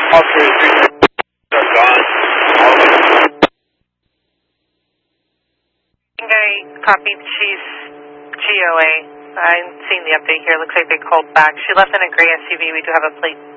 All three are gone. Okay, copied. She's GOA. I'm seeing the update here. Looks like they called back. She left in a gray SUV. We do have a plate